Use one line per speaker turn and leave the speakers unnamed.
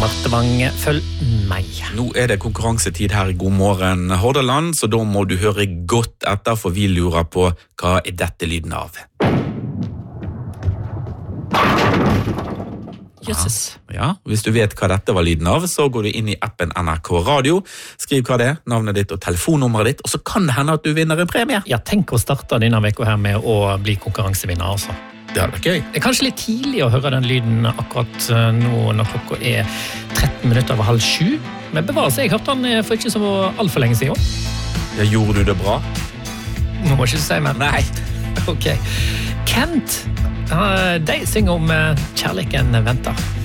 Marte Wang, følg meg.
Nå det konkurransetid her i God morgen Hordaland, så da må du høre godt etter, for vi lurer på hva dette lyden av.
Jøsses.
Ja, hvis du vet hva dette var lyden av, så går du inn i appen NRK Radio, skriv hva det navnet ditt og telefonnummeret ditt, og så kan det hende at du vinner en premie.
Ja, tenk å starte denne veka her med å bli konkurransevinner, altså.
Det hadde vært gøy.
Det kanskje litt tidlig å høre den lyden akkurat nå når klokka 13 minutter over 6:30. Men bevares, jeg hørte den for ikke så alt for lenge siden.
Ja, gjorde du det bra?
Nå må ikke si mer.
Nei.
Ok. Kent, de synger om kjærligheten venter.